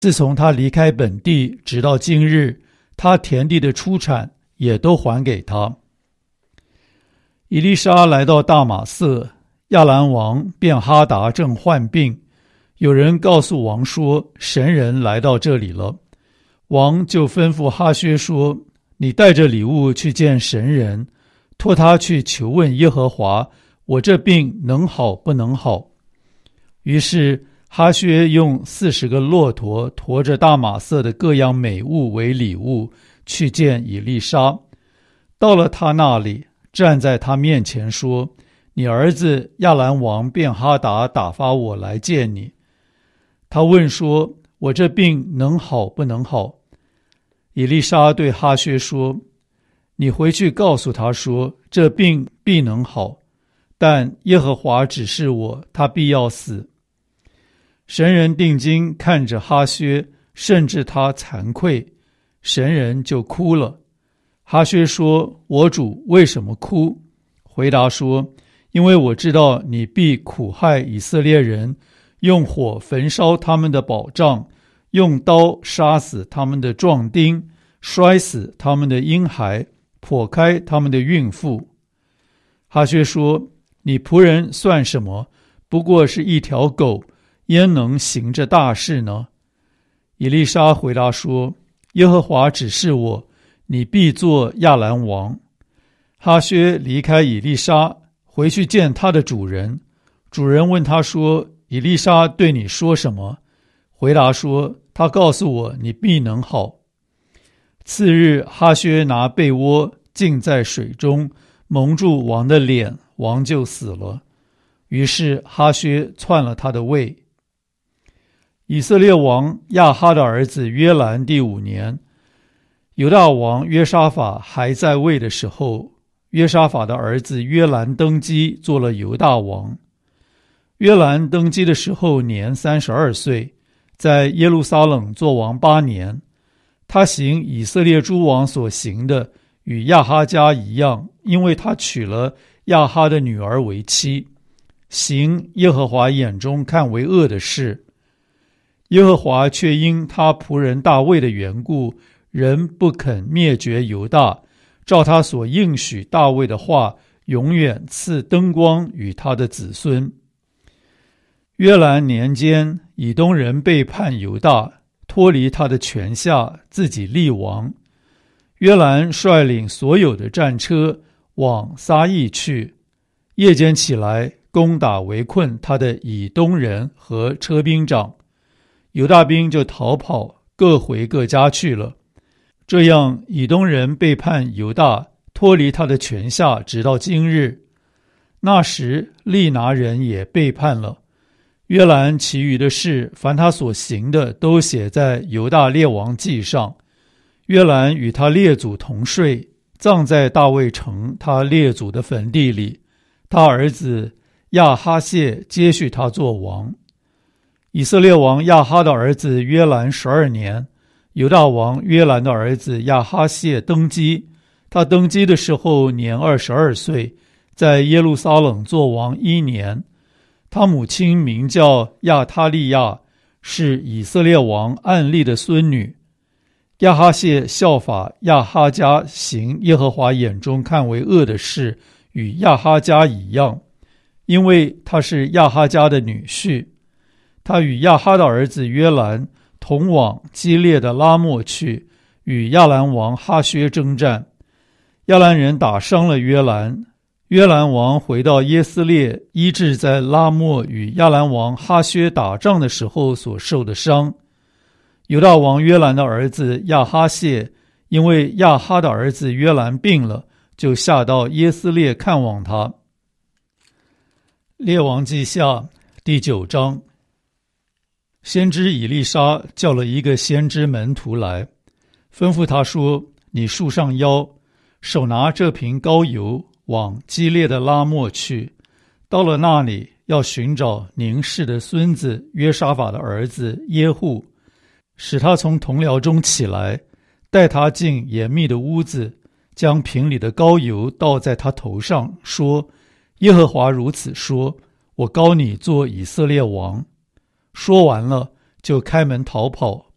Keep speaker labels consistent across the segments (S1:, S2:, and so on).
S1: 自从他离开本地直到今日，他田地的出产也都还给他。以利沙来到大马色，亚兰王便哈达正患病，有人告诉王说，神人来到这里了。王就吩咐哈薛说，你带着礼物去见神人，托他去求问耶和华，我这病能好不能好。于是哈薛用40个骆驼驮着大马色的各样美物为礼物去见以利沙。到了他那里，站在他面前说，你儿子亚兰王便哈达打发我来见你。他问说，我这病能好不能好？以利沙对哈薛说，你回去告诉他说，这病必能好，但耶和华指示我，他必要死。神人定睛看着哈薛，甚至他惭愧，神人就哭了。哈薛说，我主为什么哭？回答说，因为我知道你必苦害以色列人，用火焚烧他们的保障，用刀杀死他们的壮丁，摔死他们的婴孩，剖开他们的孕妇。哈薛说，你仆人算什么？不过是一条狗，焉能行这大事呢？以利沙回答说，耶和华指示我，你必做亚兰王。哈薛离开以利沙，回去见他的主人。主人问他说，以利沙对你说什么？回答说，他告诉我，你必能好。次日，哈薛拿被窝浸在水中，蒙住王的脸，王就死了。于是哈薛篡了他的位。以色列王亚哈的儿子约兰第5年，犹大王约沙法还在位的时候，约沙法的儿子约兰登基，做了犹大王。约兰登基的时候年32岁，在耶路撒冷做王8年。他行以色列诸王所行的，与亚哈家一样，因为他娶了亚哈的女儿为妻，行耶和华眼中看为恶的事。耶和华却因他仆人大卫的缘故，仍不肯灭绝犹大，照他所应许大卫的话，永远赐灯光与他的子孙。约兰年间，以东人背叛犹大，脱离他的权下，自己立王。约兰率领所有的战车往撒益去，夜间起来攻打围困他的以东人和车兵长，犹大兵就逃跑，各回各家去了。这样以东人背叛犹大，脱离他的权下，直到今日。那时利拿人也背叛了。约兰其余的事，凡他所行的，都写在犹大列王记上。约兰与他列祖同睡，葬在大卫城他列祖的坟地里。他儿子亚哈谢接续他做王。以色列王亚哈的儿子约兰12年，犹大王约兰的儿子亚哈谢登基。他登基的时候年22岁，在耶路撒冷做王1年。他母亲名叫亚他利亚，是以色列王暗利的孙女。亚哈谢效法亚哈家，行耶和华眼中看为恶的事，与亚哈家一样，因为他是亚哈家的女婿。他与亚哈的儿子约兰同往基列的拉末去，与亚兰王哈薛征战。亚兰人打伤了约兰，约兰王回到耶斯列，医治在拉末与亚兰王哈薛打仗的时候所受的伤。犹大王约兰的儿子亚哈谢，因为亚哈的儿子约兰病了，就下到耶斯列看望他。列王记下第9章。先知以利沙叫了一个先知门徒来，吩咐他说，你束上腰，手拿这瓶膏油，往基列的拉末去。到了那里，要寻找宁示的孙子约沙法的儿子耶户，使他从同僚中起来，带他进严密的屋子，将瓶里的膏油倒在他头上，说，耶和华如此说，我膏你做以色列王。说完了，就开门逃跑，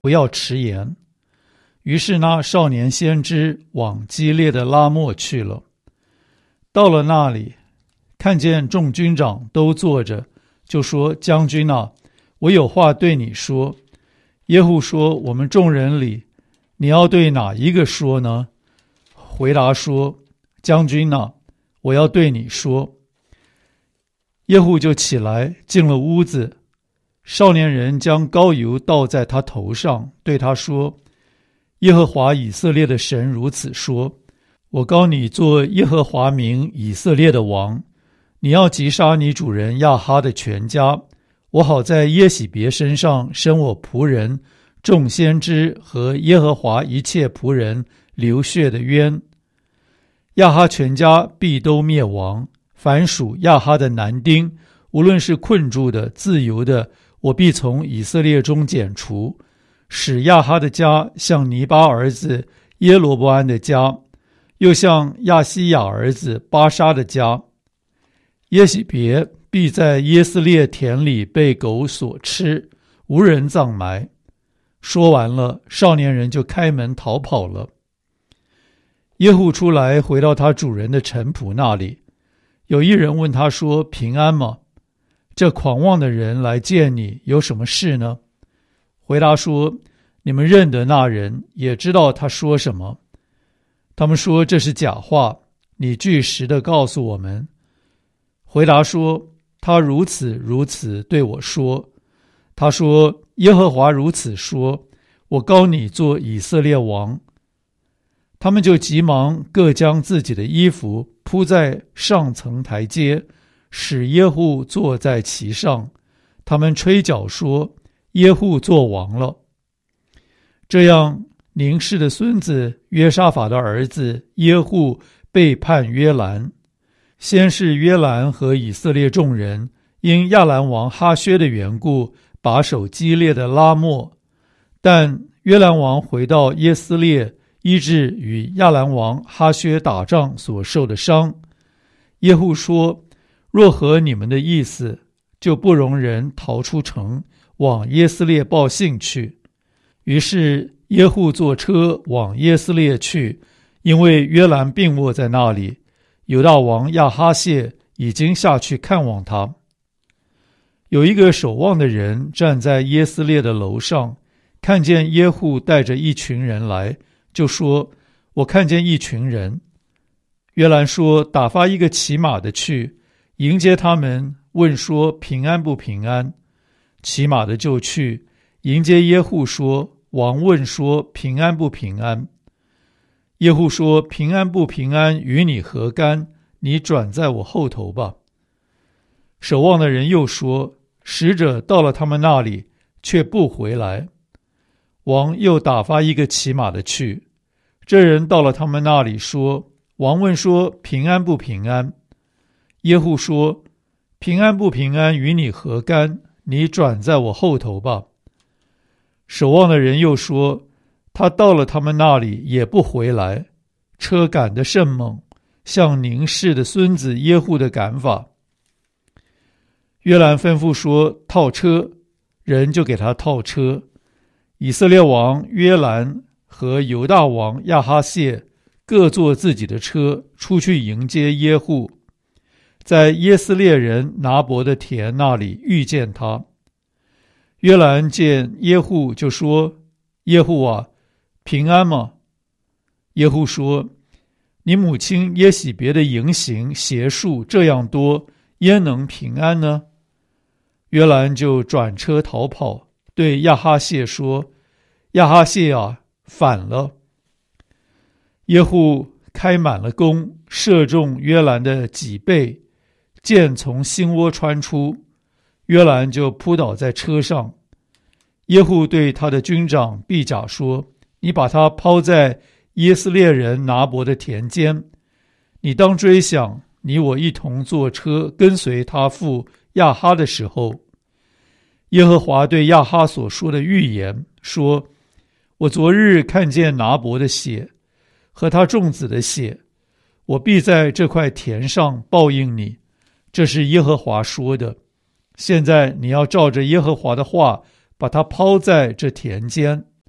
S1: 不要迟延。于是那少年先知往基列的拉末去了。到了那里，看见众军长都坐着，就说：将军啊，我有话对你说。耶户说：我们众人里，你要对哪一个说呢？回答说：将军啊，我要对你说。耶户就起来进了屋子，少年人将膏油倒在他头上，对他说：耶和华以色列的神如此说：我膏你做耶和华名以色列的王，你要击杀你主人亚哈的全家，我好在耶洗别身上生我仆人众先知和耶和华一切仆人流血的冤。亚哈全家必都灭亡，凡属亚哈的男丁，无论是困住的自由的，我必从以色列中剪除，使亚哈的家像尼巴儿子耶罗波安的家，又像亚西亚儿子巴沙的家。耶洗别必在耶斯列田里被狗所吃，无人葬埋。说完了，少年人就开门逃跑了。耶户出来，回到他主人的臣仆那里。有一人问他说：平安吗？这狂妄的人来见你，有什么事呢？回答说：你们认得那人，也知道他说什么。他们说这是假话，你据实的告诉我们。回答说：他如此如此对我说。他说：耶和华如此说，我膏你做以色列王。他们就急忙各将自己的衣服铺在上层台阶，使耶户坐在其上。他们吹角说：耶户做王了。这样，宁氏的孙子约沙法的儿子耶户背叛约兰。先是约兰和以色列众人因亚兰王哈薛的缘故把守基列的拉末，但约兰王回到耶斯列，医治与亚兰王哈薛打仗所受的伤。耶户说：若合你们的意思，就不容人逃出城，往耶斯列报信去。于是耶户坐车往耶斯列去，因为约兰病卧在那里，犹大王亚哈谢已经下去看望他。有一个守望的人站在耶斯列的楼上，看见耶户带着一群人来，就说：我看见一群人。约兰说：打发一个骑马的去迎接他们，问说平安不平安。骑马的就去迎接耶户，说：王问说平安不平安。耶户说：平安不平安与你何干？你转在我后头吧。守望的人又说：使者到了他们那里，却不回来。王又打发一个骑马的去，这人到了他们那里，说：王问说平安不平安？耶户说：平安不平安与你何干？你转在我后头吧。守望的人又说：他到了他们那里，也不回来，车赶得甚猛，像宁氏的孙子耶户的赶法。约兰吩咐说：套车，人就给他套车。以色列王约兰和犹大王亚哈谢各坐自己的车，出去迎接耶户，在耶斯列人拿伯的田那里遇见他。约兰见耶户，就说：耶户啊，平安吗？耶户说：你母亲耶洗别的淫行邪术这样多，焉能平安呢？约兰就转车逃跑，对亚哈谢说：亚哈谢啊，反了。耶户开满了弓，射中约兰的脊背，箭从心窝穿出，约兰就扑倒在车上。耶户对他的军长毕甲说：你把他抛在耶斯列人拿伯的田间，你当追想你我一同坐车跟随他父亚哈的时候，耶和华对亚哈所说的预言说：我昨日看见拿伯的血和他众子的血，我必在这块田上报应你，这是耶和华说的。现在你要照着耶和华的话，把他抛在这田间。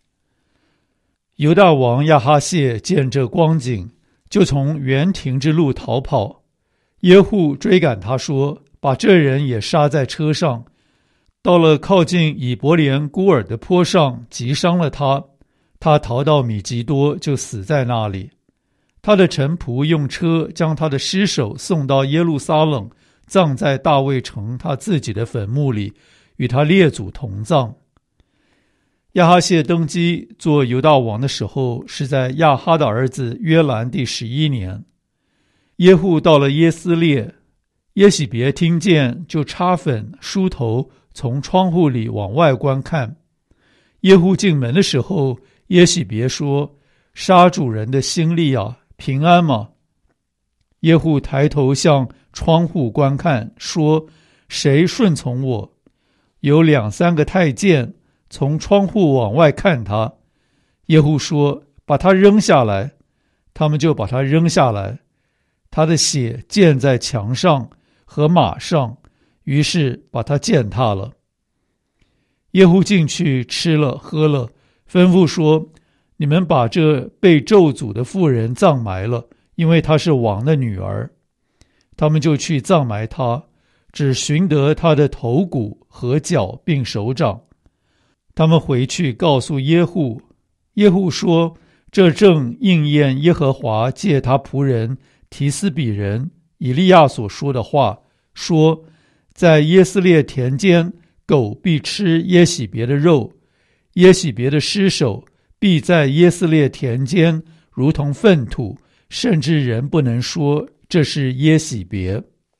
S1: 犹大王亚哈谢见这光景，就从园亭之路逃跑。耶户追赶他说，把这人也杀在车上，到了靠近以伯莲孤尔的坡上，击伤了他。他逃到米吉多，就死在那里。他的臣仆用车将他的尸首送到耶路撒冷，葬在大卫城他自己的坟墓里，与他列祖同葬。亚哈谢登基做犹大王的时候，是在亚哈的儿子约兰第11年。耶户到了耶斯列，耶洗别听见，就擦粉梳头，从窗户里往外观看。耶户进门的时候，耶洗别说：杀主人的心力啊，平安吗？耶户抬头向窗户观看，说：谁顺从我？有2、3个太监从窗户往外看他。耶户说：把他扔下来。他们就把他扔下来，他的血溅在墙上和马上，于是把他践踏了。耶户进去吃了喝了，吩咐说：你们把这被咒诅的妇人葬埋了，因为她是王的女儿。他们就去葬埋她，只寻得她的头骨和脚并手掌。他们回去告诉耶户，耶户说：这正应验耶和华借他仆人提斯比人以利亚所说的话，说：在耶斯列田间，狗必吃耶洗别的肉，耶洗别的尸首必在耶斯列田间如同粪土，甚至人不能说这是耶洗别。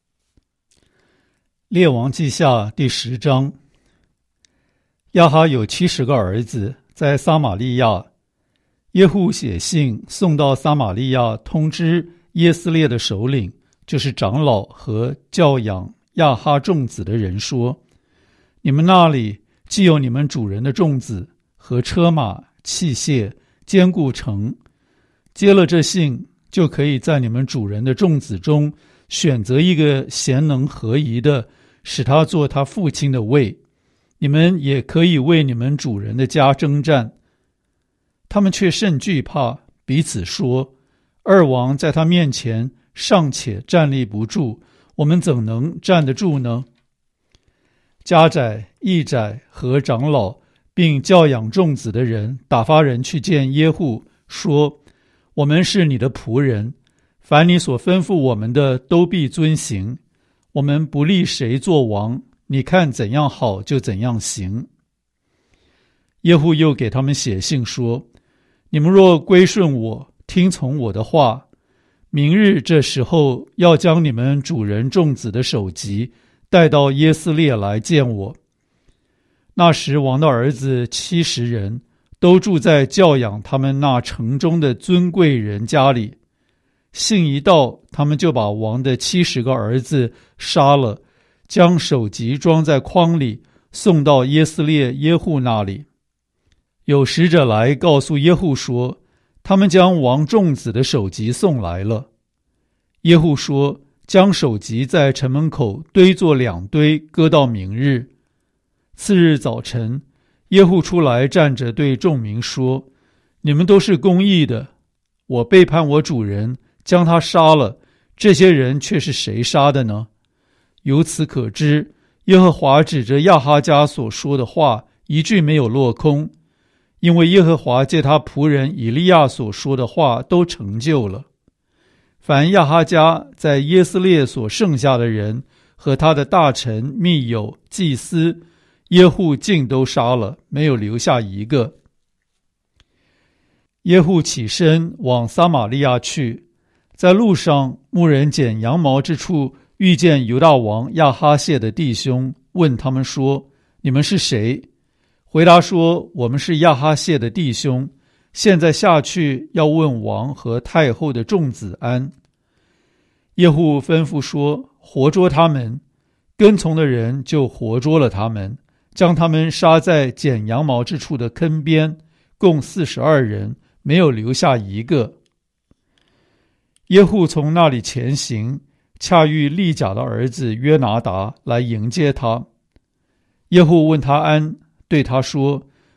S1: 列王记下第10章。亚哈有70个儿子，在撒玛利亚。耶户写信送到撒玛利亚，通知耶斯列的首领，就是长老和教养亚哈众子的人说：你们那里既有你们主人的众子和车马器械，坚固城，接了这信，就可以在你们主人的众子中选择一个贤能合宜的，使他做他父亲的位。你们也可以为你们主人的家征战。他们却甚惧怕，彼此说：二王在他面前尚且站立不住，我们怎能站得住呢？家宰、役宰和长老并教养众子的人打发人去见耶户，说：我们是你的仆人，凡你所吩咐我们的都必遵行，我们不立谁做王，你看怎样好就怎样行。耶户又给他们写信说：你们若归顺我，听从我的话，明日这时候要将你们主人众子的首级带到耶斯列来见我。那时王的儿子70人，都住在教养他们那城中的尊贵人家里。信一到，他们就把王的70个儿子杀了，将首级装在筐里，送到耶斯列耶户那里。有使者来告诉耶户说，他们将王众子的首级送来了。耶户说，将首级在城门口堆作2堆，搁到明日。次日早晨，耶户出来站着对众民说：你们都是公义的，我背叛我主人，将他杀了，这些人却是谁杀的呢？由此可知，耶和华指着亚哈家所说的话一句没有落空，因为耶和华借他仆人以利亚所说的话都成就了。凡亚哈家在耶斯列所剩下的人和他的大臣、密友、祭司，耶户尽都杀了，没有留下一个。耶户起身往撒玛利亚去，在路上，牧人剪羊毛之处遇见犹大王亚哈谢的弟兄，问他们说：你们是谁？回答说：我们是亚哈谢的弟兄，现在下去要问王和太后的众子安。耶户吩咐说：活捉他们。跟从的人就活捉了他们，将他们杀在剪羊毛之处的坑边，共42人，没有留下一个。耶户从那里前行，恰遇利甲的儿子约拿达来迎接他。耶户问他安，对他说：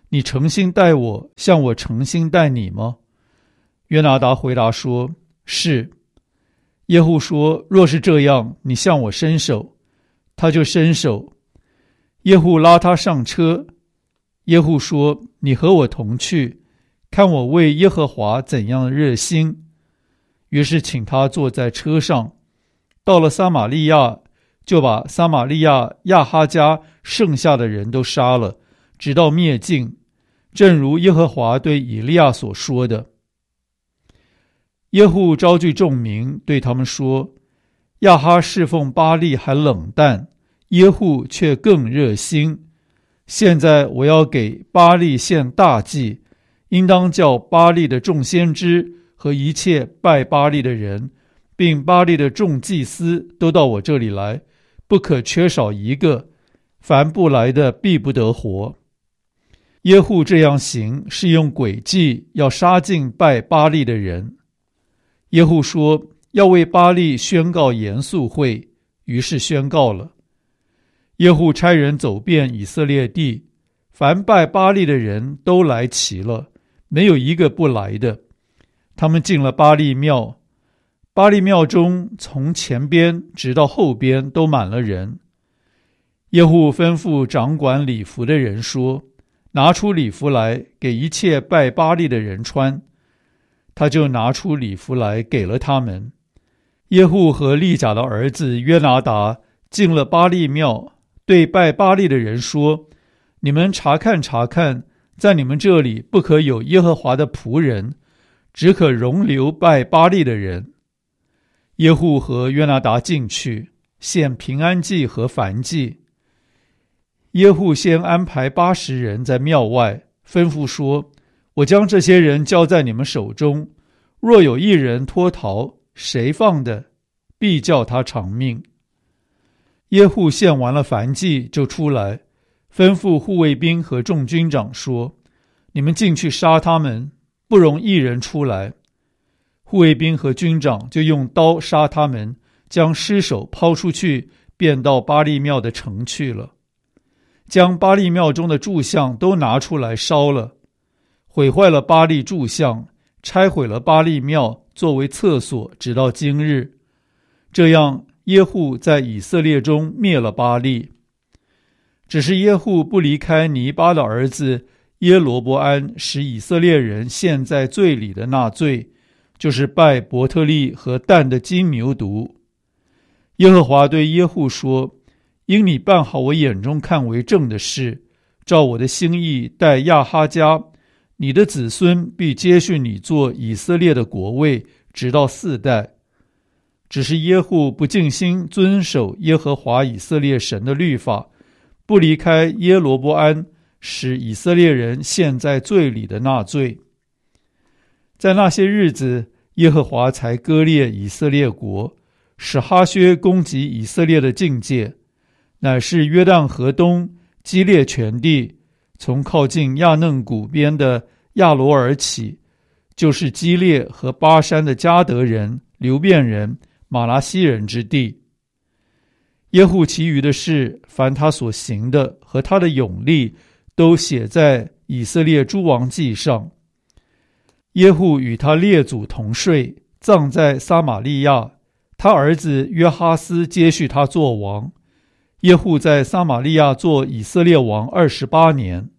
S1: 你诚心待我，像我诚心待你吗？约拿达回答说：是。耶户说：若是这样，你向我伸手。他就伸手。耶户拉他上车。耶户说：你和我同去，看我为耶和华怎样热心。于是请他坐在车上，到了撒玛利亚，就把撒玛利亚亚哈家剩下的人都杀了，直到灭尽，正如耶和华对以利亚所说的。耶户招聚众民，对他们说：亚哈侍奉巴力还冷淡，耶户却更热心。现在我要给巴力献大祭，应当叫巴力的众先知和一切拜巴力的人，并巴力的众祭司都到我这里来，不可缺少一个，凡不来的必不得活。耶户这样行，是用诡计要杀尽拜巴力的人。耶户说：要为巴力宣告严肃会，于是宣告了。耶户差人走遍以色列地，凡拜巴力的人都来齐了，没有一个不来的。他们进了巴力庙，巴力庙中从前边直到后边都满了人。耶户吩咐掌管礼服的人说：拿出礼服来，给一切拜巴力的人穿。他就拿出礼服来给了他们。耶户和利甲的儿子约拿达进了巴力庙，对拜巴力的人说：你们查看查看，在你们这里不可有耶和华的仆人，只可容留拜巴力的人。耶户和约拿达进去，献平安祭和燔祭。耶户先安排80人在庙外，吩咐说：我将这些人交在你们手中，若有一人脱逃，谁放的，必叫他偿命。耶户献完了燔祭，就出来，吩咐护卫兵和众军长说：你们进去杀他们，不容一人出来。护卫兵和军长就用刀杀他们，将尸首抛出去，便到巴力庙的城去了，将巴力庙中的柱像都拿出来烧了，毁坏了巴力柱像，拆毁了巴力庙，作为厕所，直到今日。这样耶户在以色列中灭了巴力。只是耶户不离开尼巴的儿子耶罗波安使以色列人陷在罪里的那罪，就是拜伯特利和但的金牛犊。耶和华对耶户说：因你办好我眼中看为正的事，照我的心意待亚哈家，你的子孙必接续你做以色列的国位，直到4代。只是耶户不尽心遵守耶和华以色列神的律法，不离开耶罗波安使以色列人陷在罪里的那罪。在那些日子，耶和华才割裂以色列国，使哈薛攻击以色列的境界，乃是约旦河东基列全地，从靠近亚嫩谷边的亚罗尔起，就是基列和巴山的迦得人、流便人、马拉西人之地。耶户其余的事，凡他所行的和他的勇力，都写在以色列诸王记上。耶户与他列祖同睡，葬在撒玛利亚，他儿子约哈斯接续他做王。耶户在撒玛利亚做以色列王28年。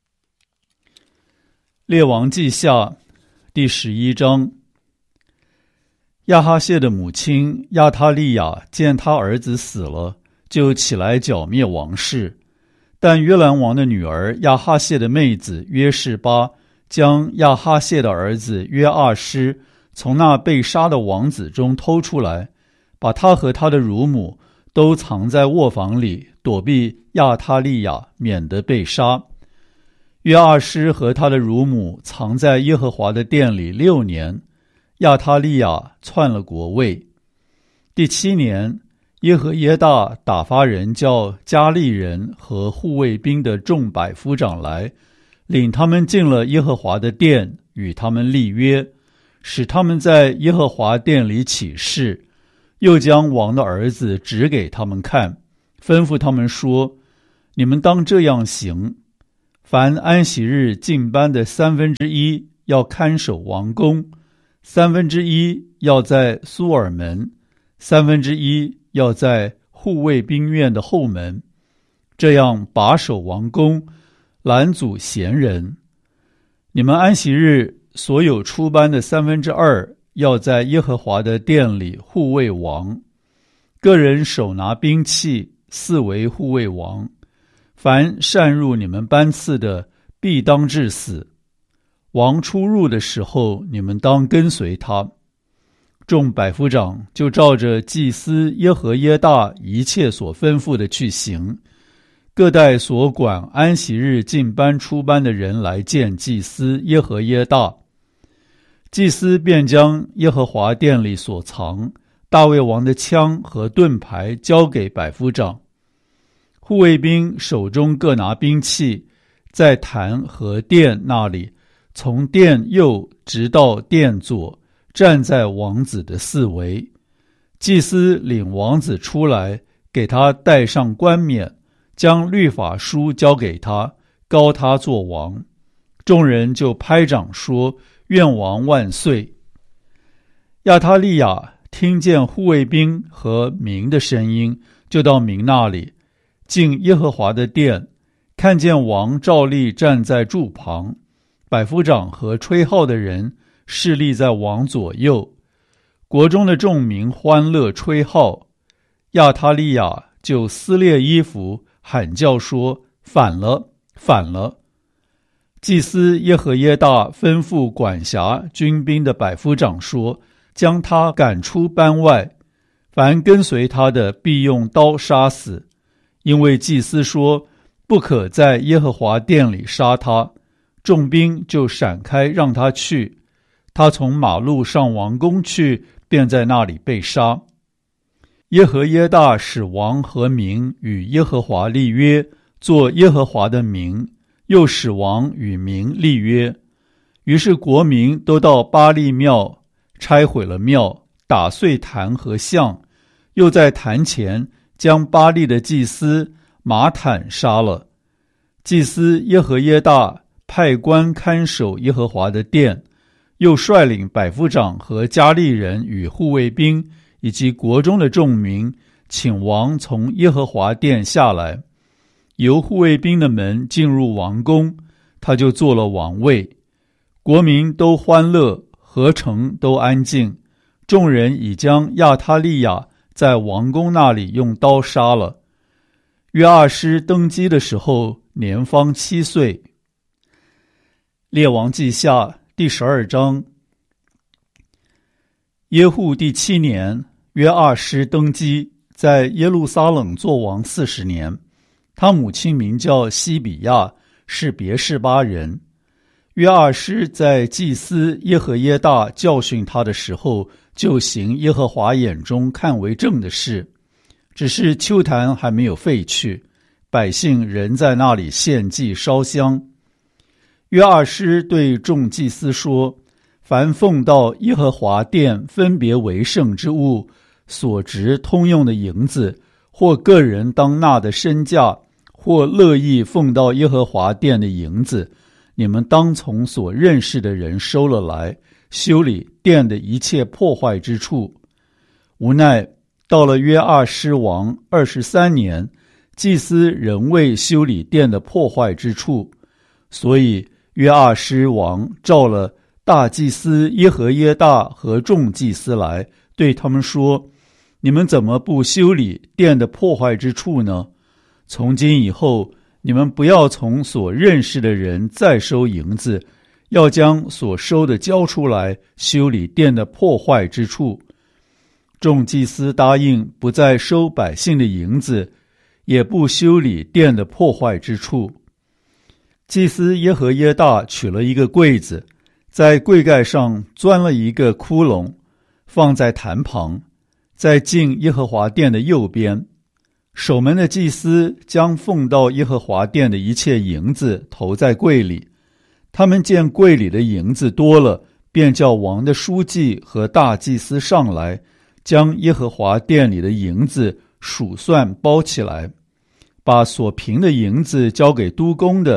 S1: 列王记下第11章。亚哈谢的母亲亚他利亚见他儿子死了，就起来剿灭王室。但约兰王的女儿亚哈谢的妹子约示巴将亚哈谢的儿子约阿施从那被杀的王子中偷出来，把他和他的乳母都藏在卧房里，躲避亚他利亚，免得被杀。约阿施和他的乳母藏在耶和华的殿里6年，亚他利亚篡了国位。第7年，耶和耶大打发人叫加利人和护卫兵的众百夫长来，领他们进了耶和华的殿，与他们立约，使他们在耶和华殿里起誓，又将王的儿子指给他们看，吩咐他们说：你们当这样行， 凡安息日进班的1/3要看守王宫，1/3要在苏尔门，1/3要在护卫兵院的后门，这样把守王宫，拦阻闲人。你们安息日所有出班的2/3要在耶和华的殿里护卫王，个人手拿兵器，四围护卫王。凡擅入你们班次的，必当致死。王出入的时候，你们当跟随他。众百夫长就照着祭司耶和耶大一切所吩咐的去行，各带所管安息日进班出班的人来见祭司耶和耶大。祭司便将耶和华殿里所藏大卫王的枪和盾牌交给百夫长。护卫兵手中各拿兵器，在坛和殿那里，从殿右直到殿左，站在王子的四围。祭司领王子出来，给他戴上冠冕，将律法书交给他，膏他做王。众人就拍掌说：愿王万岁！亚他利亚听见护卫兵和民的声音，就到民那里，进耶和华的殿，看见王照例站在柱旁，百夫长和吹号的人侍立在王左右，国中的众民欢乐吹号。亚他利亚就撕裂衣服，喊叫说：反了，反了！祭司耶和耶大吩咐管辖军兵的百夫长说：将他赶出班外，凡跟随他的必用刀杀死。因为祭司说：不可在耶和华殿里杀他。众兵就闪开让他去，他从马路上王宫去，便在那里被杀。耶和耶大使王和民与耶和华立约，做耶和华的名，又使王与民立约。于是国民都到巴力庙，拆毁了庙，打碎坛和像，又在坛前将巴力的祭司马坦杀了。祭司耶和耶大派官看守耶和华的殿，又率领百夫长和加利人与护卫兵以及国中的众民，请王从耶和华殿下来，由护卫兵的门进入王宫，他就做了王位。国民都欢乐，合城都安静。众人已将亚他利亚在王宫那里用刀杀了。约阿施登基的时候，年方7岁。列王记下第12章。耶户第7年，约阿施登基，在耶路撒冷作王40年。他母亲名叫西比亚，是别是巴人。约阿施在祭司耶和耶大教训他的时候，就行耶和华眼中看为正的事，只是丘坛还没有废去，百姓仍在那里献祭烧香。约阿施对众祭司说：凡奉到耶和华殿分别为圣之物，所值通用的银子，或个人当纳的身价，或乐意奉到耶和华殿的银子，你们当从所认识的人收了来，修理殿的一切破坏之处。无奈到了约阿施王23年，祭司仍未修理殿的破坏之处，所以约阿施王召了大祭司耶和耶大和众祭司来，对他们说：你们怎么不修理殿的破坏之处呢？从今以后，你们不要从所认识的人再收银子，要将所收的交出来，修理殿的破坏之处。众祭司答应不再收百姓的银子，也不修理殿的破坏之处。祭司耶和耶大取了一个柜子，在柜盖上钻了一个窟窿，放在坛旁，在进耶和华殿的右边。守门的祭司将奉到耶和华殿的一切银子投在柜里。他们见柜里的银子多了，便叫王的书记和大祭司上来，将耶和华殿里的银子数算包起来，把所凭的银子交给督工的，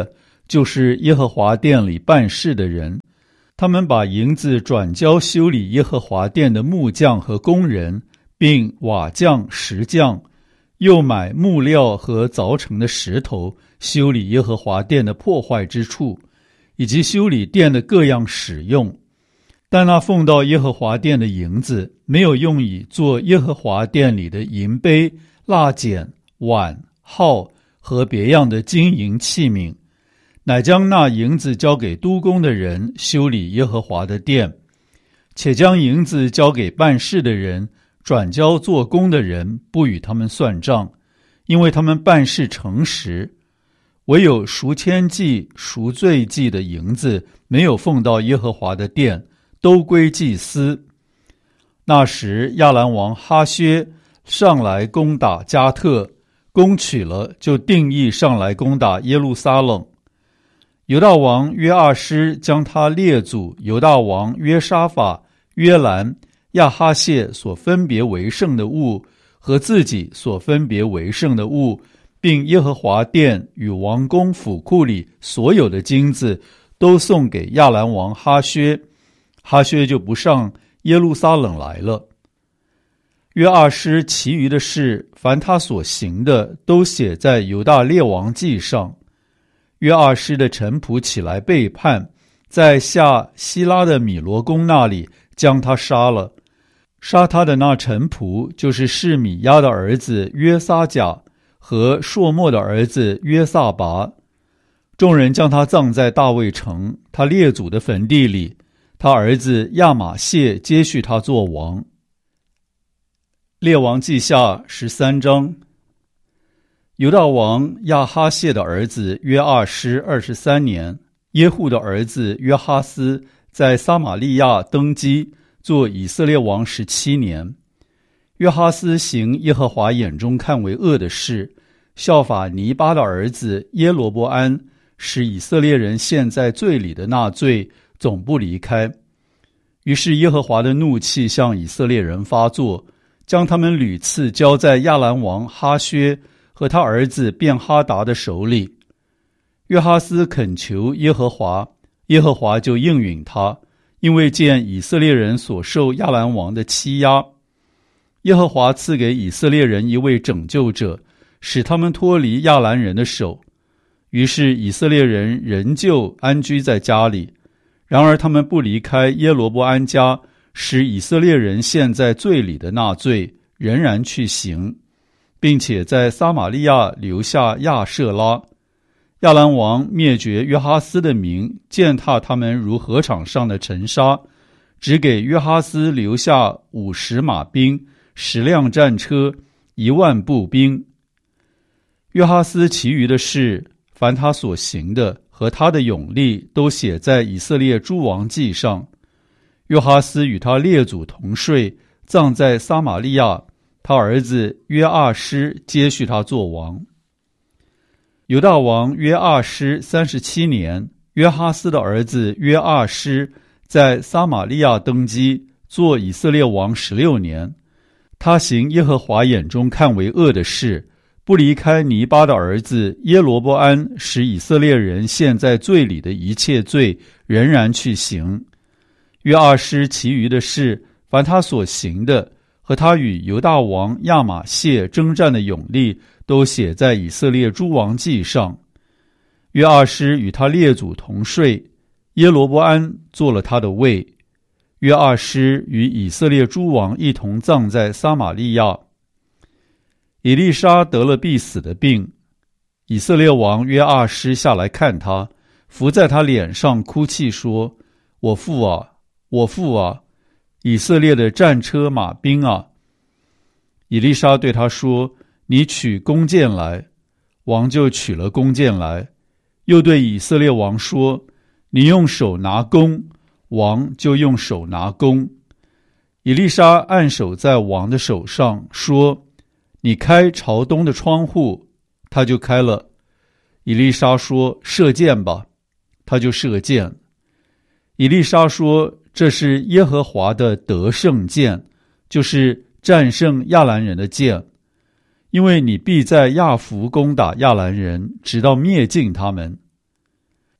S1: 就是耶和华殿里办事的人。他们把银子转交修理耶和华殿的木匠和工人，并瓦匠、石匠，又买木料和凿成的石头，修理耶和华殿的破坏之处，以及修理殿的各样使用。但那奉到耶和华殿的银子，没有用以做耶和华殿里的银杯、蜡剪、碗、号和别样的金银器皿，乃将那银子交给督工的人修理耶和华的殿，且将银子交给办事的人，转交做工的人，不与他们算账，因为他们办事诚实。唯有赎愆祭、赎罪祭的银子没有奉到耶和华的殿，都归祭司。那时亚兰王哈薛上来攻打加特，攻取了，就定义上来攻打耶路撒冷。犹大王约阿施将他列祖犹大王约沙法、约兰、亚哈谢所分别为圣的物和自己所分别为圣的物，并耶和华殿与王宫府库里所有的金子，都送给亚兰王哈薛。哈薛就不上耶路撒冷来了。约阿施其余的事，凡他所行的，都写在犹大列王记上。约阿施的臣仆起来背叛，在下希拉的米罗宫那里将他杀了。杀他的那臣仆就是示米亚的儿子约撒甲和朔漠的儿子约撒拔。众人将他葬在大卫城他列祖的坟地里，他儿子亚玛谢接续他做王。列王记下13章。犹大王亚哈谢的儿子约阿施23年，耶户的儿子约哈斯在撒玛利亚登基，做以色列王17年。约哈斯行耶和华眼中看为恶的事，效法尼巴的儿子耶罗波安，使以色列人陷在罪里的那罪，总不离开。于是耶和华的怒气向以色列人发作，将他们屡次交在亚兰王哈薛和他儿子便哈达的手里。约哈斯恳求耶和华，耶和华就应允他，因为见以色列人所受亚兰王的欺压。耶和华赐给以色列人一位拯救者，使他们脱离亚兰人的手。于是以色列人仍旧安居在家里，然而他们不离开耶罗波安家，使以色列人陷在罪里的那罪，仍然去行，并且在撒玛利亚留下亚舍拉。亚兰王灭绝约哈斯的民，践踏他们如禾场上的尘沙，只给约哈斯留下50马兵、10辆战车、10000步兵。约哈斯其余的事，凡他所行的和他的勇力，都写在以色列诸王记上。约哈斯与他列祖同睡，葬在撒玛利亚，他儿子约阿施接续他做王。犹大王约阿施37年，约哈斯的儿子约阿施在撒玛利亚登基，做以色列王16年。他行耶和华眼中看为恶的事，不离开尼巴的儿子耶罗波安使以色列人陷在罪里的一切罪，仍然去行。约阿施其余的事，凡他所行的和他与犹大王亚玛谢征战的勇力，都写在以色列诸王记上。约阿施与他列祖同睡，耶罗波安做了他的位。约阿施与以色列诸王一同葬在撒玛利亚。以利沙得了必死的病，以色列王约阿施下来看他，伏在他脸上哭泣说：我父啊，我父啊，以色列的战车马兵啊！以利沙对他说：你取弓箭来。王就取了弓箭来，又对以色列王说：你用手拿弓。王就用手拿弓。以利沙按手在王的手上，说：你开朝东的窗户。他就开了。以利沙说：射箭吧。他就射箭。以利沙说：这是耶和华的得胜箭，就是战胜亚兰人的箭，因为你必在亚弗攻打亚兰人，直到灭尽他们。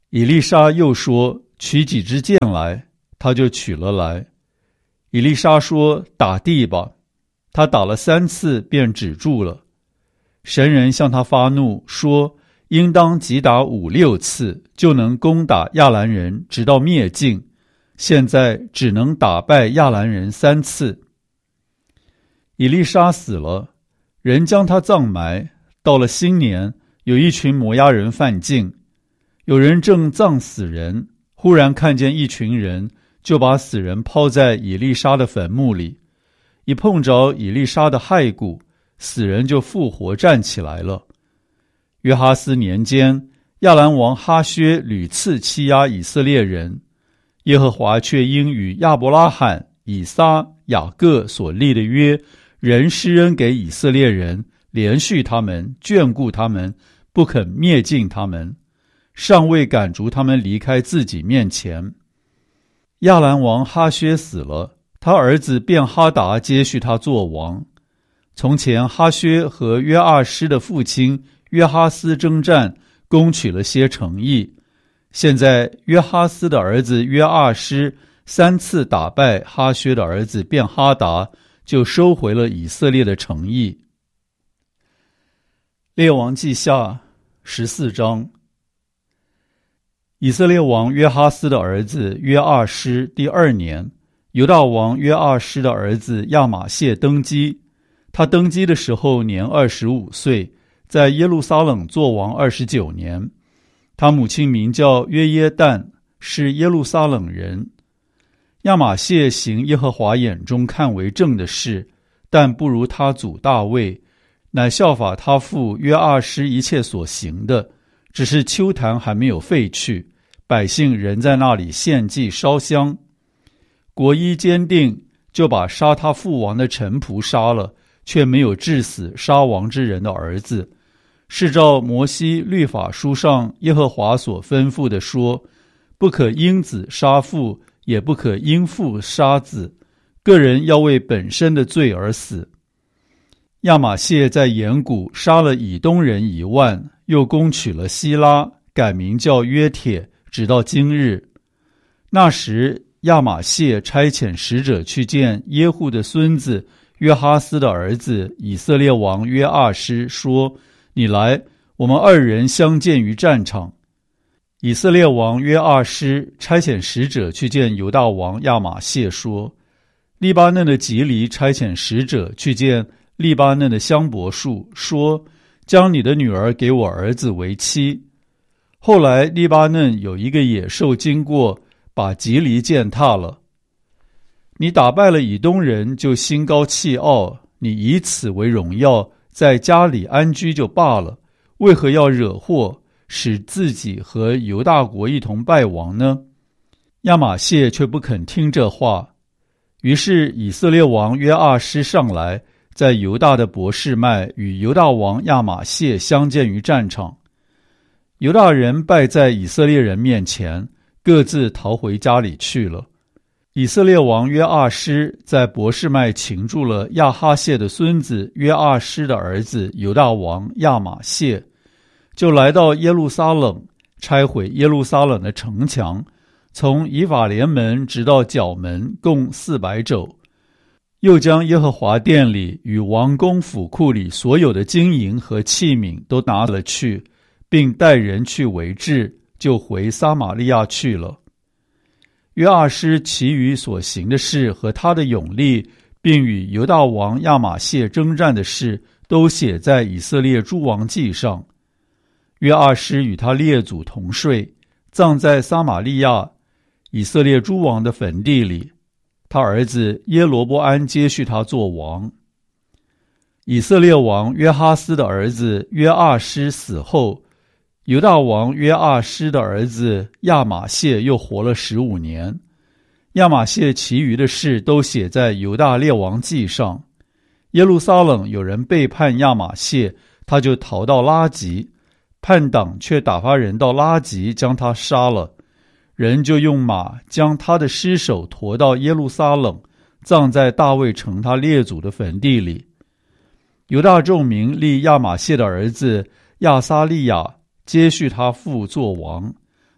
S1: 以利沙又说：取几支箭来，他就取了来。以利沙说：打地吧。他打了3次，便止住了。神人向他发怒，说：应当击打5、6次，就能攻打亚兰人，直到灭尽。现在只能打败亚兰人3次。以利沙死了，人将他葬埋。到了新年，有一群摩押人犯境，有人正葬死人，忽然看见一群人，就把死人抛在以利沙的坟墓里。一碰着以利沙的骸骨，死人就复活站起来了。约哈斯年间，亚兰王哈薛屡次欺压以色列人，耶和华却因与亚伯拉罕、以撒、雅各所立的约，仍施恩给以色列人，连续他们，眷顾他们，不肯灭尽他们，尚未赶逐他们离开自己面前。亚兰王哈薛死了，他儿子便哈达接续他做王。从前哈薛和约阿施的父亲约哈斯征战，攻取了些城邑。现在约哈斯的儿子约阿施3次打败哈薛的儿子便哈达，就收回了以色列的城邑。列王记下14章。以色列王约哈斯的儿子约阿施第2年，犹大王约阿施的儿子亚玛谢登基。他登基的时候年25岁，在耶路撒冷作王29年。他母亲名叫约耶旦，是耶路撒冷人。亚玛谢行耶和华眼中看为正的事，但不如他祖大卫，乃效法他父约阿施一切所行的，只是丘坛还没有废去，百姓仍在那里献祭烧香。国一坚定，就把杀他父王的臣仆杀了，却没有治死杀王之人的儿子。是照摩西律法书上耶和华所吩咐的说，不可因子杀父，也不可因父杀子，个人要为本身的罪而死。亚玛谢在延谷杀了以东人1万，又攻取了希拉，改名叫约帖，直到今日。那时亚玛谢差遣使者去见耶户的孙子约哈斯的儿子以色列王约阿施，说：你来，我们2人相见于战场。以色列王约阿施差遣使者去见犹大王亚玛谢，说：利巴嫩的吉黎差遣使者去见利巴嫩的香柏树，说：将你的女儿给我儿子为妻。后来利巴嫩有一个野兽经过，把吉黎践踏了。你打败了以东人，就心高气傲，你以此为荣耀，在家里安居就罢了，为何要惹祸，使自己和犹大国一同败亡呢？亚玛谢却不肯听这话。于是以色列王约阿施上来，在犹大的伯示麦与犹大王亚玛谢相见于战场。犹大人败在以色列人面前，各自逃回家里去了。以色列王约阿施在伯示麦擒住了亚哈谢的孙子约阿施的儿子犹大王亚玛谢，就来到耶路撒冷，拆毁耶路撒冷的城墙，从以法莲门直到角门，共400肘。又将耶和华殿里与王宫府库里所有的金银和器皿都拿了去，并带人去围治，就回撒玛利亚去了。约阿施其余所行的事和他的勇力，并与犹大王亚玛谢征战的事，都写在以色列诸王记上。约阿施与他列祖同睡，葬在撒玛利亚以色列诸王的坟地里。他儿子耶罗波安接续他做王。以色列王约哈斯的儿子约阿施死后，犹大王约阿施的儿子亚玛谢又活了15年。亚玛谢其余的事都写在犹大列王记上。耶路撒冷有人背叛亚玛谢，他就逃到拉吉，叛党却打发人到拉吉将他杀了。人就用马将他的尸首驮到耶路撒冷，葬在大卫城他列祖的坟地里。犹大众民立亚玛谢的儿子亚撒利雅接续他父做王。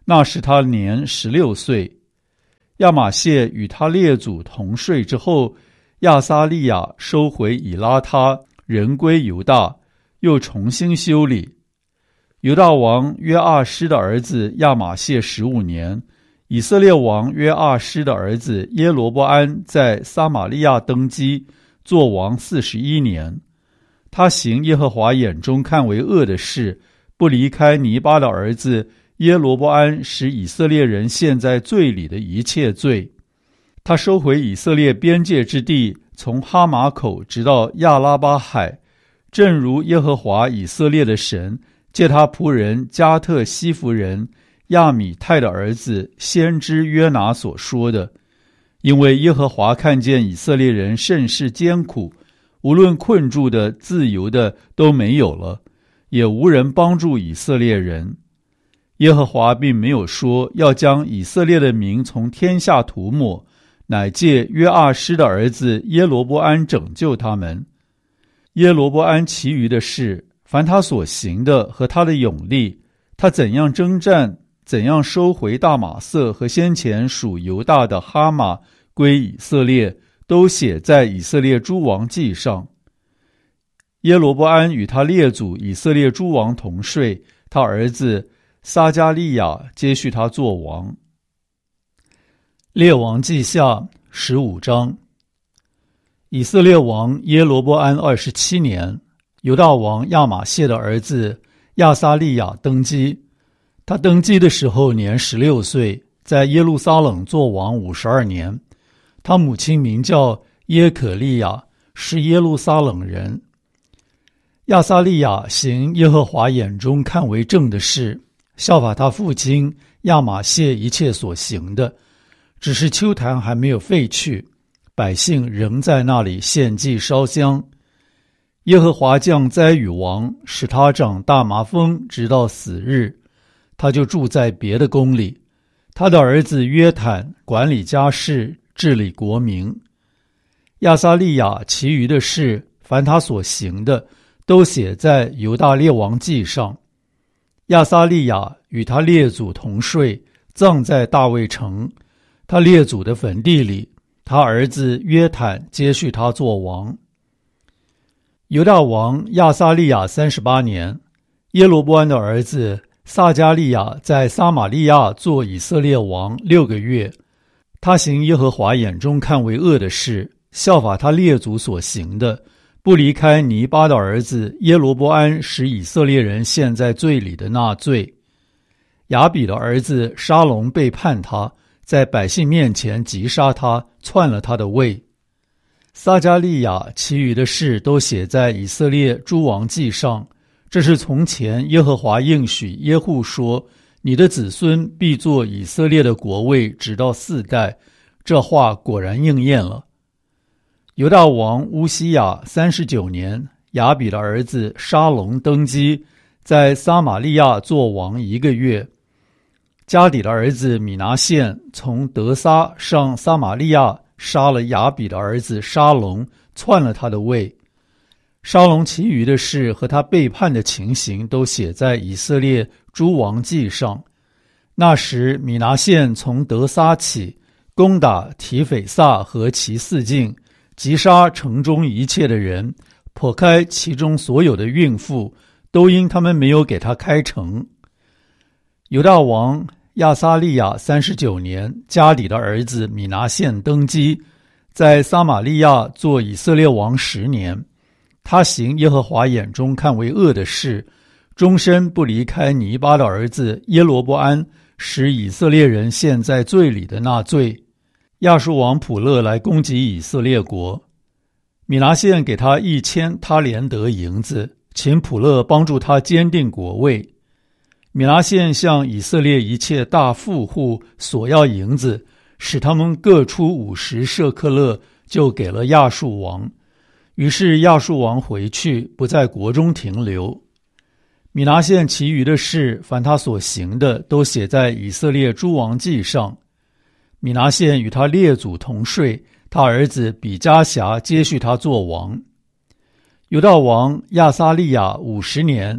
S1: 那时他年16岁。亚玛谢与他列祖同睡之后，亚撒利雅收回以拉他，人归犹大，又重新修理。犹大王约阿施的儿子亚玛谢15年，以色列王约阿施的儿子耶罗波安在撒玛利亚登基，做王41年。他行耶和华眼中看为恶的事，不离开尼巴的儿子耶罗波安使以色列人陷在罪里的一切罪。他收回以色列边界之地，从哈马口直到亚拉巴海，正如耶和华以色列的神借他仆人加特西弗人亚米泰的儿子先知约拿所说的。因为耶和华看见以色列人甚是艰苦，无论困住的自由的都没有了，也无人帮助以色列人。耶和华并没有说要将以色列的名从天下涂抹，乃借约阿施的儿子耶罗波安拯救他们。耶罗波安其余的事，凡他所行的和他的勇力，他怎样征战，怎样收回大马色和先前属犹大的哈马归以色列，都写在以色列诸王记上。耶罗波安与他列祖以色列诸王同睡，他儿子撒迦利亚接续他做王。列王记下15章。以色列王耶罗波安27年，犹大王亚玛谢的儿子亚撒利亚登基。他登基的时候年16岁，在耶路撒冷做王52年。他母亲名叫耶可利亚，是耶路撒冷人。亚撒利亚行耶和华眼中看为正的事，效法他父亲亚玛谢一切所行的，只是丘坛还没有废去，百姓仍在那里献祭烧香。耶和华降灾与王，使他长大麻风，直到死日。他就住在别的宫里。他的儿子约坦管理家事，治理国民。亚撒利亚其余的事，凡他所行的，都写在犹大列王记上。亚撒利亚与他列祖同睡，葬在大卫城，他列祖的坟地里。他儿子约坦接续他做王。犹大王亚撒利亚38年，耶罗波安的儿子撒迦利亚在撒玛利亚做以色列王6个月。他行耶和华眼中看为恶的事，效法他列祖所行的，不离开尼巴的儿子耶罗波安使以色列人陷在罪里的那罪。亚比的儿子沙龙背叛他，在百姓面前击杀他，篡了他的位。撒迦利亚其余的事都写在以色列诸王记上。这是从前耶和华应许耶户说，你的子孙必作以色列的国位，直到4代。这话果然应验了。犹大王乌西雅39年，亚比的儿子沙龙登基，在撒玛利亚做王1个月。加底的儿子米拿现从德撒上撒玛利亚，杀了亚比的儿子沙龙，篡了他的位。沙龙其余的事和他背叛的情形，都写在以色列诸王记上。那时米拿现从德撒起，攻打提斐萨和其四境，击杀城中一切的人，剖开其中所有的孕妇，都因他们没有给他开城。犹大王亚撒利亚39年，加底的儿子米拿现登基，在撒玛利亚做以色列王10年。他行耶和华眼中看为恶的事，终身不离开尼巴的儿子耶罗波安使以色列人陷在罪里的那罪。亚述王普勒来攻击以色列国，米拿现给他1000他连得银子，请普勒帮助他坚定国位。米拿现向以色列一切大富户索要银子，使他们各出50舍克勒，就给了亚述王。于是亚述王回去，不在国中停留。米拿现其余的事，凡他所行的，都写在以色列诸王记上。米拿现与他列祖同睡，他儿子比加辖接续他做王。犹大王亚撒利亚50年，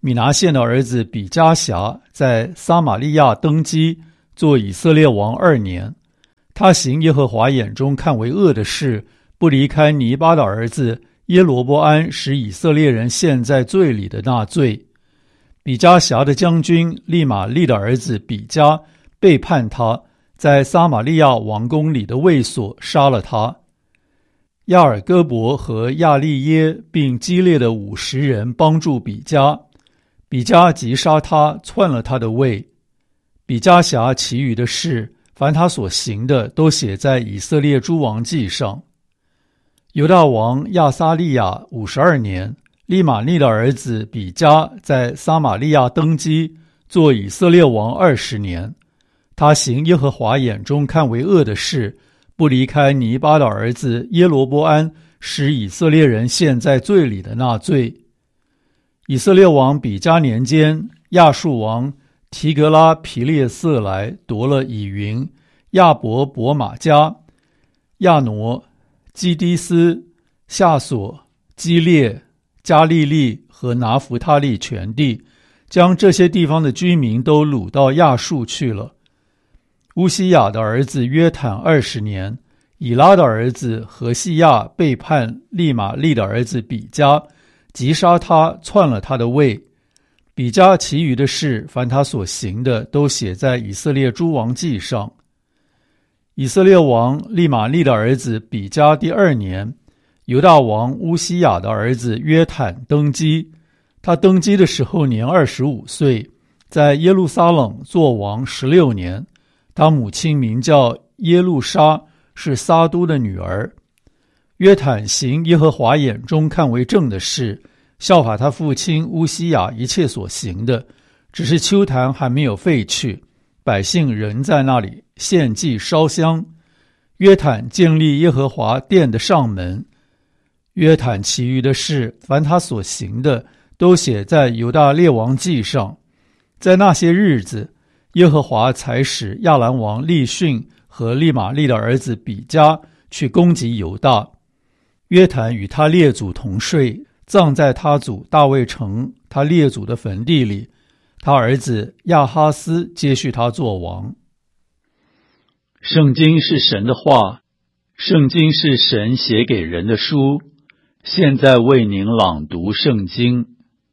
S1: 米拿现的儿子比加辖在撒玛利亚登基，做以色列王2年。他行耶和华眼中看为恶的事，不离开尼巴的儿子耶罗波安使以色列人陷在罪里的那罪。比加辖的将军利玛利的儿子比加背叛他，在撒玛利亚王宫里的卫所杀了他。亚尔戈伯和亚利耶并基列的50人帮助比加，比加击杀他，篡了他的位。比加辖其余的事，凡他所行的，都写在以色列诸王记上。犹大王亚撒利亚52年，利玛利的儿子比加在撒玛利亚登基，做以色列王20年。他行耶和华眼中看为恶的事，不离开尼巴的儿子耶罗波安使以色列人陷在罪里的那罪。以色列王比加年间，亚述王提格拉皮列色来夺了以云、亚伯伯玛迦、亚挪、基低斯、夏索、基列、加利利和拿弗他利全地，将这些地方的居民都掳到亚述去了。乌西雅的儿子约坦20年，以拉的儿子何西亚背叛利玛利的儿子比加，击杀他，篡了他的位。比加其余的事，凡他所行的，都写在以色列诸王记上。以色列王利玛利的儿子比加第2年，犹大王乌西雅的儿子约坦登基。他登基的时候年25岁，在耶路撒冷做王16年。他母亲名叫耶路沙，是撒都的女儿。约坦行耶和华眼中看为正的事，效法他父亲乌西雅一切所行的，只是丘坛还没有废去，百姓仍在那里献祭烧香。约坦建立耶和华殿的上门。约坦其余的事，凡他所行的，都写在犹大列王记上。在那些日子，耶和华才使亚兰王利逊和利玛利的儿子比加去攻击犹大。约坦与他列祖同睡，葬在他祖大卫城他列祖的坟地里。他儿子亚哈斯接续他做王。圣经是神的话，圣经是神写给人的书。现在为您朗读圣经。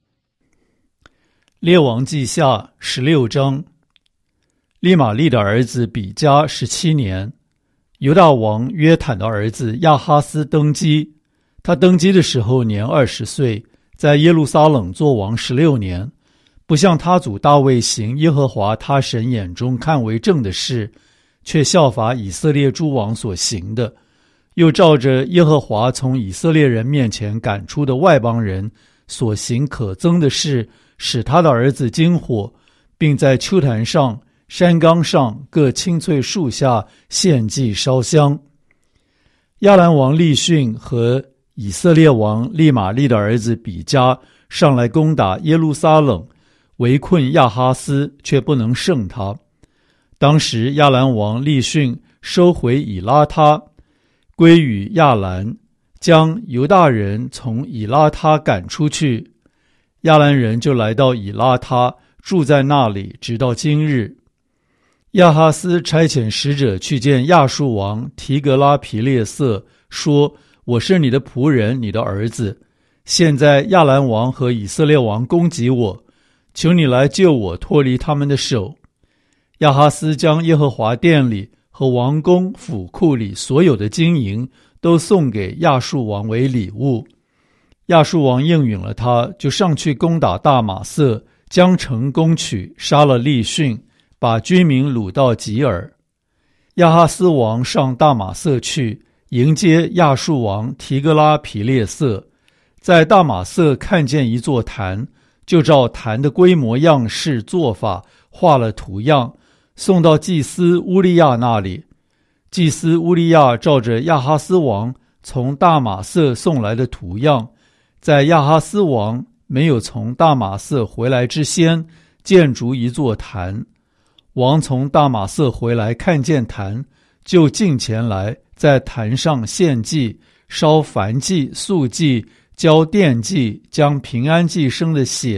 S1: 列王记下16章。利玛利的儿子比加17年，犹大王约坦的儿子亚哈斯登基。他登基的时候年20岁，在耶路撒冷做王16年，不像他祖大卫行耶和华他神眼中看为正的事，却效法以色列诸王所行的，又照着耶和华从以色列人面前赶出的外邦人所行可憎的事，使他的儿子经火，并在丘坛上、山冈上各青翠树下献祭烧香。亚兰王利逊和以色列王利玛利的儿子比加上来攻打耶路撒冷，围困亚哈斯，却不能胜他。当时亚兰王利逊收回以拉他，归于亚兰，将犹大人从以拉他赶出去。亚兰人就来到以拉他，住在那里，直到今日。亚哈斯差遣使者去见亚述王提格拉皮列色，说：我是你的仆人，你的儿子。现在亚兰王和以色列王攻击我，求你来救我脱离他们的手。亚哈斯将耶和华殿里和王宫府库里所有的金银都送给亚述王为礼物。亚述王应允了他，就上去攻打大马色，将城攻取，杀了利逊，把居民掳到吉尔。亚哈斯王上大马色去，迎接亚述王提格拉皮列色，在大马色看见一座坛，就照坛的规模样式做法画了图样，送到祭司乌利亚那里。祭司乌利亚照着亚哈斯王从大马色送来的图样，在亚哈斯王没有从大马色回来之先，建筑一座坛。王从大马色回来，看见坛，就近前来，在坛上献祭，烧燔祭、素祭，交奠祭，将平安祭生的血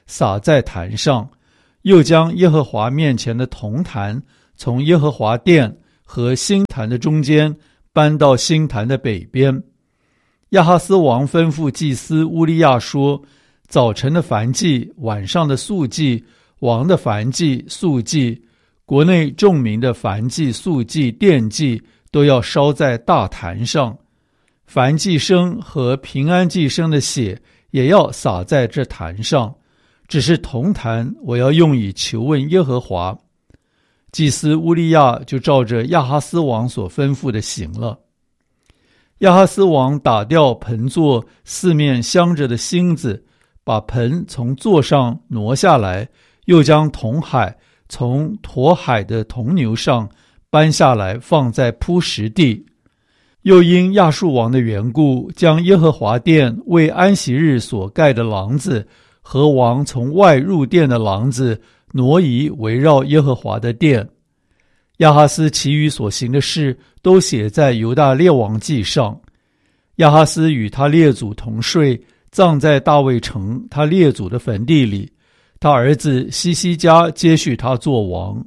S1: 撒在坛上，又将耶和华面前的铜坛从耶和华殿和新坛的中间搬到新坛的北边。亚哈斯王吩咐祭司乌利亚说，早晨的燔祭、晚上的素祭、王的燔祭、素祭、国内众民的燔祭、素祭、奠祭都要烧在大坛上，燔祭牲和平安祭牲的血也要洒在这坛上，只是铜坛我要用以求问耶和华。祭司乌利亚就照着亚哈斯王所吩咐的行了。亚哈斯王打掉盆座四面镶着的星子，把盆从座上挪下来，又将铜海从驮海的铜牛上搬下来，放在铺石地。又因亚述王的缘故，将耶和华殿为安息日所盖的廊子和王从外入殿的廊子挪移，围绕耶和华的殿。亚哈斯其余所行的事都写在犹大列王记上。亚哈斯与他列祖同睡，葬在大卫城他列祖的坟地里。他儿子西西家接续他做王。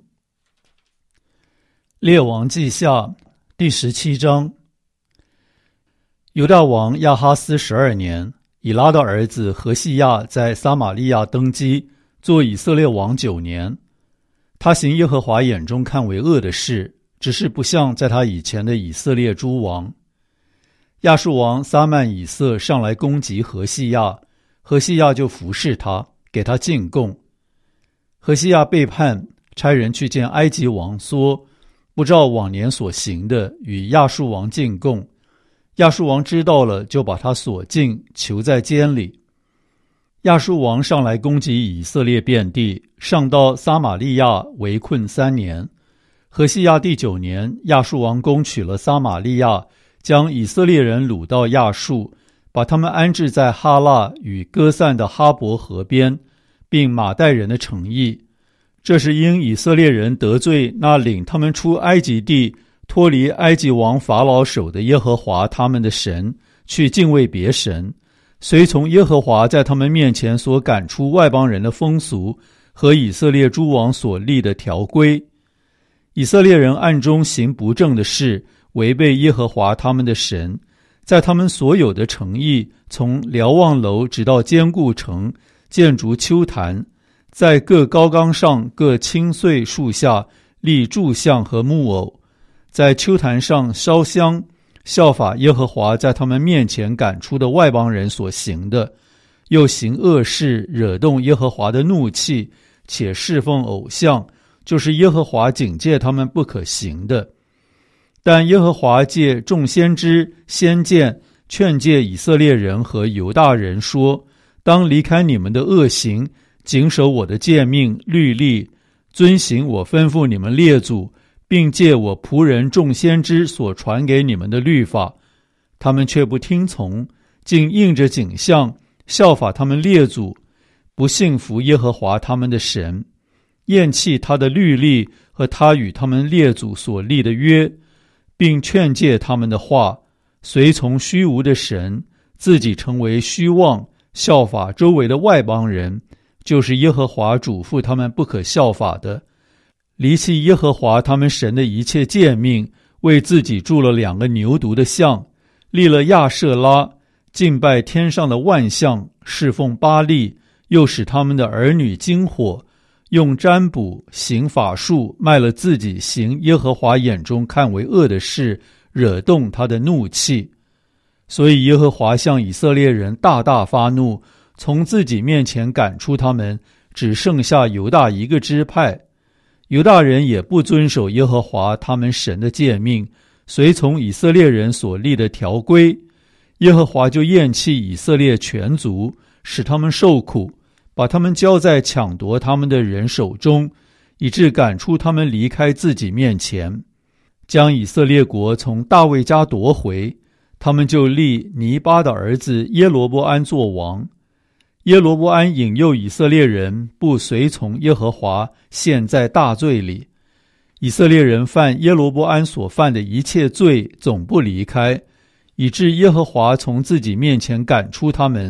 S1: 列王记下第17章。犹大王亚哈斯12年，以拉的儿子何西亚在撒玛利亚登基，做以色列王9年。他行耶和华眼中看为恶的事，只是不像在他以前的以色列诸王。亚述王撒曼以色上来攻击何西亚，何西亚就服侍他，给他进贡。何西亚背叛，差人去见埃及王，说不照往年所行的与亚述王进贡。亚述王知道了，就把他锁禁，囚在监里。亚述王上来攻击以色列遍地，上到撒玛利亚，围困3年。何西亚第9年，亚述王攻取了撒玛利亚，将以色列人掳到亚述，把他们安置在哈腊与歌散的哈伯河边，并马代人的城邑。这是因以色列人得罪那领他们出埃及地脱离埃及王法老手的耶和华他们的神，去敬畏别神，随从耶和华在他们面前所赶出外邦人的风俗和以色列诸王所立的条规。以色列人暗中行不正的事，违背耶和华他们的神，在他们所有的城邑，从瞭望楼直到坚固城，建筑丘坛，在各高冈上各青穗树下立柱像和木偶，在丘坛上烧香，效法耶和华在他们面前赶出的外邦人所行的，又行恶事，惹动耶和华的怒气，且侍奉偶像，就是耶和华警戒他们不可行的。但耶和华借众先知先见劝诫以色列人和犹大人说，当离开你们的恶行，谨守我的诫命律例，遵行我吩咐你们列祖并借我仆人众先知所传给你们的律法。他们却不听从，竟应着景象效法他们列祖，不信服耶和华他们的神，厌弃他的律例和他与他们列祖所立的约，并劝诫他们的话，随从虚无的神，自己成为虚妄，效法周围的外邦人，就是耶和华嘱咐他们不可效法的。离弃耶和华他们神的一切诫命，为自己铸了2个牛犊的像，立了亚舍拉，敬拜天上的万象，侍奉巴力，又使他们的儿女经火，用占卜行法术，卖了自己行耶和华眼中看为恶的事，惹动他的怒气。所以耶和华向以色列人大大发怒，从自己面前赶出他们，只剩下犹大一个支派。犹大人也不遵守耶和华他们神的诫命，随从以色列人所立的条规。耶和华就厌弃以色列全族，使他们受苦，把他们交在抢夺他们的人手中，以致赶出他们离开自己面前，将以色列国从大卫家夺回。他们就立尼巴的儿子耶罗波安做王。耶罗波安引诱以色列人不随从耶和华，陷在大罪里。以色列人犯耶罗波安所犯的一切罪，总不离开，以致耶和华从自己面前赶出他们，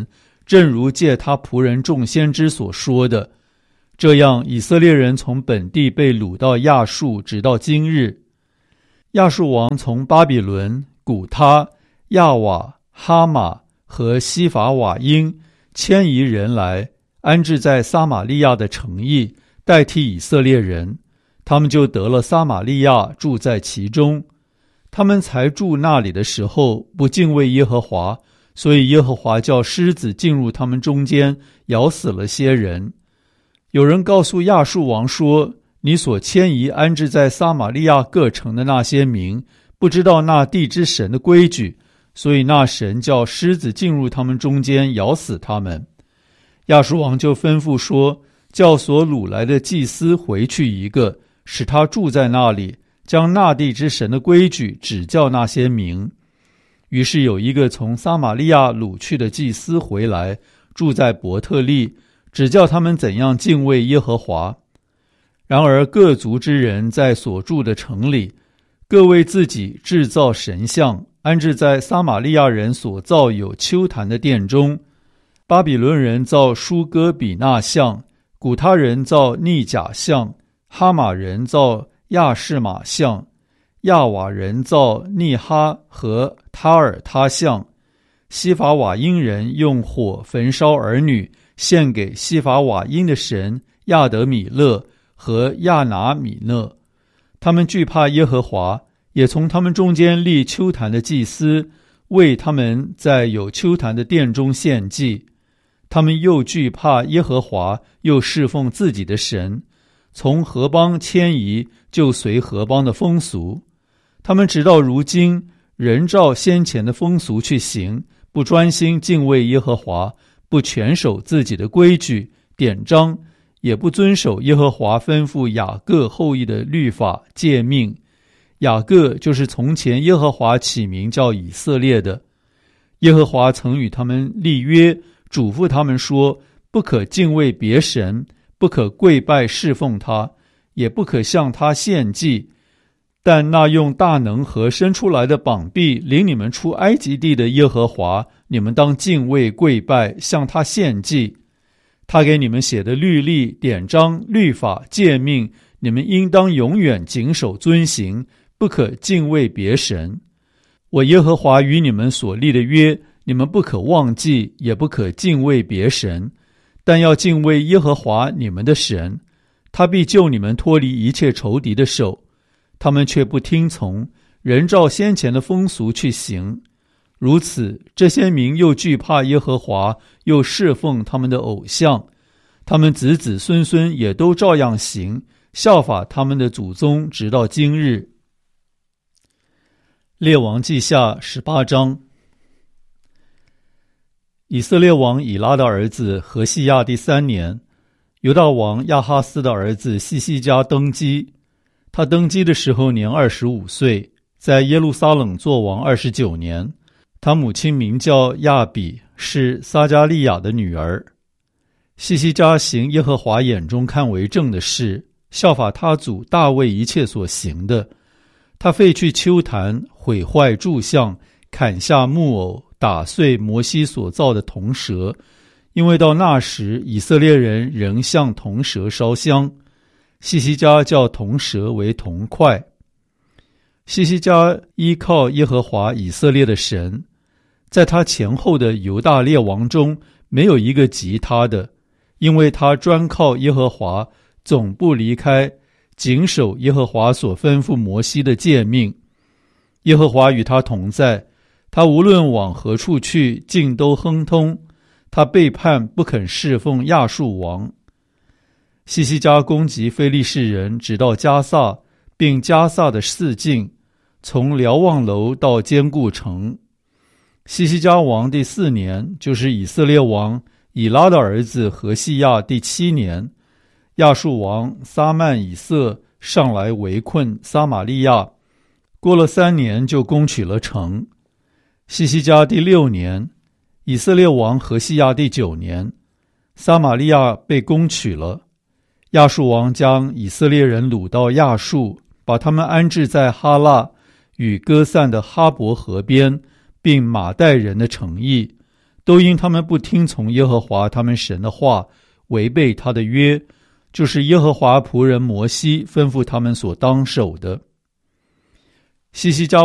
S1: 正如借他仆人众先知所说的。这样，以色列人从本地被掳到亚述，直到今日。亚述王从巴比伦、古他、亚瓦、哈马和西法瓦因迁移人来，安置在撒玛利亚的城邑，代替以色列人。他们就得了撒玛利亚，住在其中。他们才住那里的时候，不敬畏耶和华，所以耶和华叫狮子进入他们中间，咬死了些人。有人告诉亚述王说，你所迁移安置在撒玛利亚各城的那些民，不知道那地之神的规矩，所以那神叫狮子进入他们中间，咬死他们。亚述王就吩咐说，叫所掳来的祭司回去一个，使他住在那里，将那地之神的规矩指教那些民。于是有一个从撒玛利亚掳去的祭司回来，住在伯特利，指教他们怎样敬畏耶和华。然而各族之人在所住的城里，各为自己制造神像，安置在撒玛利亚人所造有丘坛的殿中。巴比伦人造舒哥比纳像，古他人造逆甲像，哈马人造亚士玛像，亚瓦人造逆哈和他尔他像。西法瓦因人用火焚烧儿女，献给西法瓦因的神亚德米勒和亚拿米勒。他们惧怕耶和华，也从他们中间立丘坛的祭司，为他们在有丘坛的殿中献祭。他们又惧怕耶和华，又侍奉自己的神，从何邦迁移，就随何邦的风俗。他们直到如今仍照先前的风俗去行，不专心敬畏耶和华，不全守自己的规矩典章，也不遵守耶和华吩咐雅各后裔的律法诫命。雅各就是从前耶和华起名叫以色列的。耶和华曾与他们立约，嘱咐他们说，不可敬畏别神，不可跪拜侍奉他，也不可向他献祭。但那用大能和伸出来的膀臂领你们出埃及地的耶和华，你们当敬畏跪拜，向他献祭。他给你们写的律例典章律法诫命，你们应当永远谨守遵行，不可敬畏别神。我耶和华与你们所立的约，你们不可忘记，也不可敬畏别神，但要敬畏耶和华你们的神，他必救你们脱离一切仇敌的手。他们却不听从，仍照先前的风俗去行。如此，这些民又惧怕耶和华，又侍奉他们的偶像。他们子子孙孙也都照样行，效法他们的祖宗，直到今日。列王记下18章。以色列王以拉的儿子何西亚第3年，犹大王亚哈斯的儿子西西家登基。他登基的时候年25岁，在耶路撒冷作王29年。他母亲名叫亚比，是撒迦利亚的女儿。西西家行耶和华眼中看为正的事，效法他祖大卫一切所行的。他废去丘坛，毁坏柱像，砍下木偶，打碎摩西所造的铜蛇，因为到那时以色列人仍向铜蛇烧香。西西家叫铜蛇为铜块。西西家依靠耶和华以色列的神，在他前后的犹大列王中没有一个及他的，因为他专靠耶和华，总不离开，谨守耶和华所吩咐摩西的诫命。耶和华与他同在，他无论往何处去，尽都亨通。他背叛不肯侍奉亚述王。西西家攻击非利士人，直到加萨，并加萨的四境，从瞭望楼到坚固城。西西家王第4年，就是以色列王以拉的儿子何西亚第7年，亚述王撒曼以色上来围困撒玛利亚，过了3年就攻取了城。西西家第6年，以色列王何西亚第9年，撒玛利亚被攻取了。亚述王将以色列人掳到亚述，把他们安置在哈拉与歌散的哈伯河边，并马代人的城邑。 都因他们不听从耶和华他们神的话，违背他的约，就是耶和华仆人摩西吩咐他们所当守的。西西家